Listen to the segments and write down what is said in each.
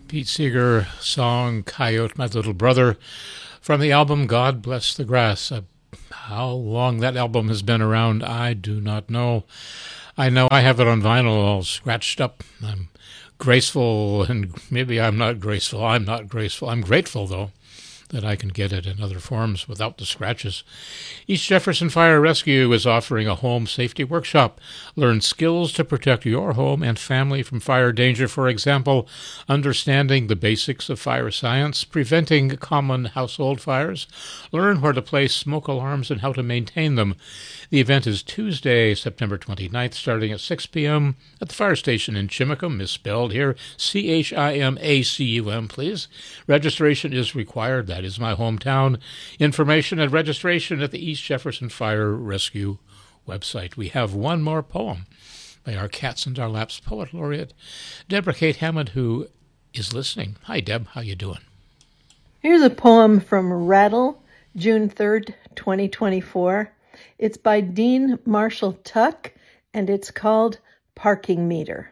Pete Seeger song Coyote My Little Brother from the album God Bless the Grass. How long that album has been around, I do not know. I know I have it on vinyl all scratched up. I'm graceful, and maybe I'm not graceful. I'm not graceful. I'm grateful, though, that I can get it in other forms without the scratches. East Jefferson Fire Rescue is offering a home safety workshop. Learn skills to protect your home and family from fire danger. For example, understanding the basics of fire science, preventing common household fires, learn where to place smoke alarms and how to maintain them. The event is Tuesday, September 29th, starting at 6 p.m. at the fire station in Chimacum, misspelled here, Chimacum, please. Registration is required. That is my hometown. Information and registration at the East Jefferson Fire Rescue website. We have one more poem by our Cats in Our Laps poet laureate, Deborah Kate Hammond, who is listening. Hi, Deb. How you doing? Here's a poem from Rattle, June 3rd, 2024. It's by Dean Marshall Tuck, and it's called Parking Meter.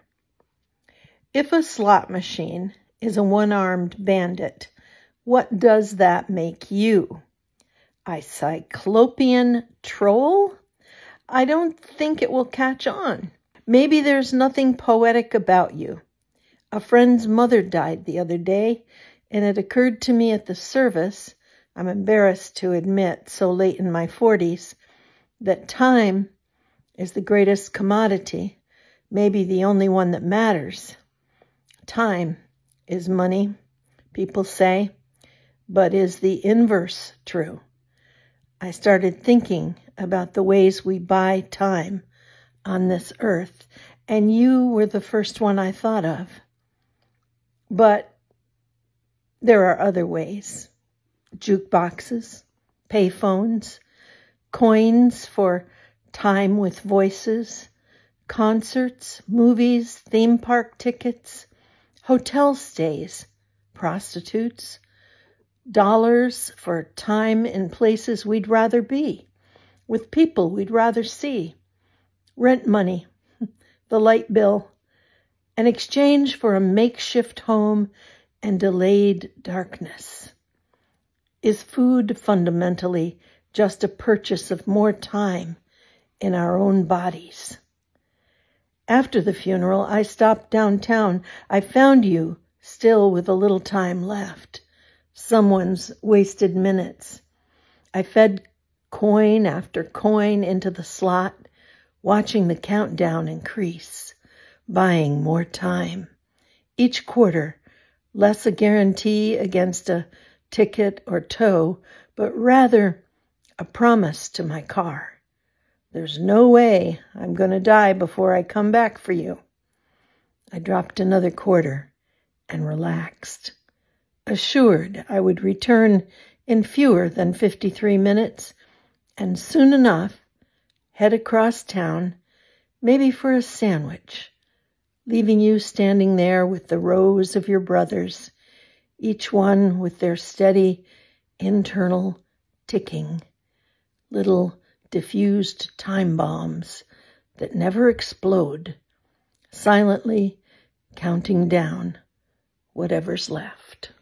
If a slot machine is a one-armed bandit, what does that make you? A cyclopean troll? I don't think it will catch on. Maybe there's nothing poetic about you. A friend's mother died the other day, and it occurred to me at the service, I'm embarrassed to admit so late in my 40s, that time is the greatest commodity, maybe the only one that matters. Time is money, people say, but is the inverse true? I started thinking about the ways we buy time on this earth, and you were the first one I thought of. But there are other ways. Jukeboxes, payphones, coins for time with voices, concerts, movies, theme park tickets, hotel stays, prostitutes, dollars for time in places we'd rather be, with people we'd rather see, rent money, the light bill, an exchange for a makeshift home and delayed darkness. Is food fundamentally just a purchase of more time in our own bodies? After the funeral, I stopped downtown. I found you still with a little time left. Someone's wasted minutes. I fed coin after coin into the slot, watching the countdown increase, buying more time. Each quarter, less a guarantee against a ticket or tow, but rather a promise to my car. There's no way I'm going to die before I come back for you. I dropped another quarter and relaxed, assured I would return in fewer than 53 minutes, and soon enough head across town, maybe for a sandwich, leaving you standing there with the rows of your brothers, each one with their steady internal ticking, little diffused time bombs that never explode, silently counting down whatever's left.